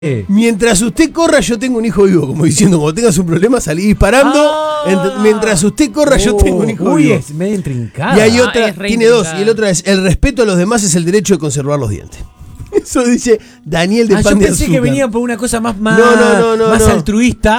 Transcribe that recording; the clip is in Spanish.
Mientras usted corra, yo tengo un hijo vivo. Como diciendo, cuando tengas un problema, salí disparando. Mientras usted corra, yo tengo un hijo vivo. Es medio intrincada. Y hay otra, tiene dos. Y el otro es: el respeto a los demás es el derecho de conservar los dientes. Eso dice Daniel de Pan de Azúcar. Yo pensé que venía por una cosa más no. altruista.